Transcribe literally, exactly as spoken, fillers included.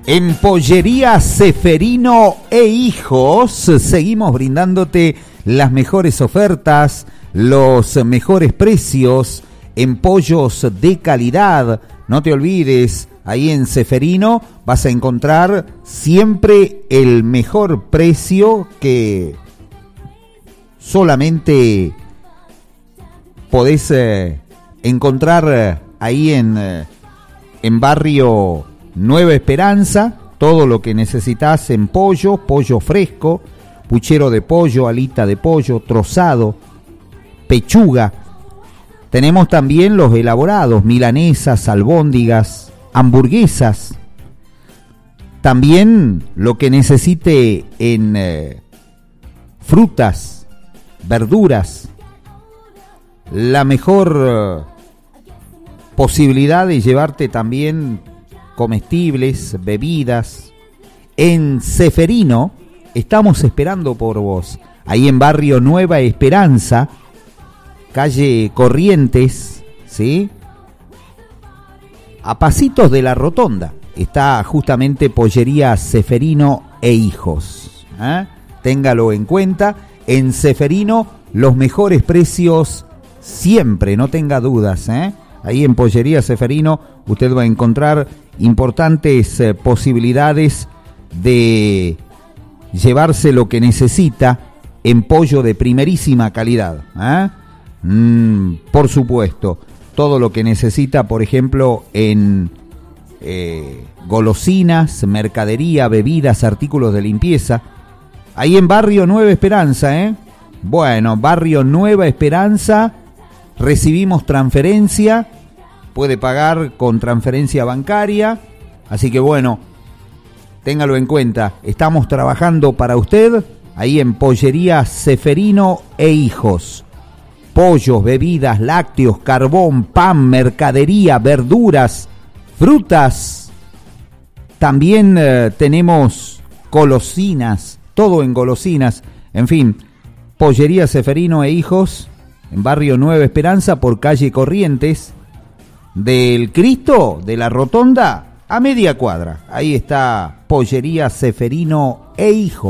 En Pollería Ceferino e Hijos seguimos brindándote las mejores ofertas, los mejores precios en pollos de calidad. No te olvides, ahí en Ceferino vas a encontrar siempre el mejor precio que solamente podés eh, encontrar ahí en, eh, en Barrio Nueva Esperanza. Todo lo que necesitas en pollo, pollo fresco, puchero de pollo, alita de pollo, trozado, pechuga. Tenemos también los elaborados, milanesas, albóndigas, hamburguesas. También lo que necesite en eh, frutas, verduras. La mejor eh, posibilidad de llevarte también comestibles, bebidas. En Ceferino estamos esperando por vos. Ahí en Barrio Nueva Esperanza, calle Corrientes, ¿sí? A pasitos de la rotonda está justamente Pollería Ceferino e Hijos. ¿eh? Téngalo en cuenta. En Ceferino los mejores precios siempre, no tenga dudas. ¿eh? Ahí en Pollería Ceferino usted va a encontrar importantes eh, posibilidades de llevarse lo que necesita en pollo de primerísima calidad. ¿eh? Mm, por supuesto, todo lo que necesita, por ejemplo, en eh, golosinas, mercadería, bebidas, artículos de limpieza. Ahí en Barrio Nueva Esperanza, ¿eh? Bueno, Barrio Nueva Esperanza, recibimos transferencia, puede pagar con transferencia bancaria, así que bueno, téngalo en cuenta, estamos trabajando para usted, ahí en Pollería Ceferino e Hijos. Pollos, bebidas, lácteos, carbón, pan, mercadería, verduras, frutas. También eh, tenemos golosinas, todo en golosinas. En fin, Pollería Ceferino e Hijos, en Barrio Nueva Esperanza, por calle Corrientes, del Cristo, de la Rotonda, a media cuadra. Ahí está Pollería Ceferino e Hijos.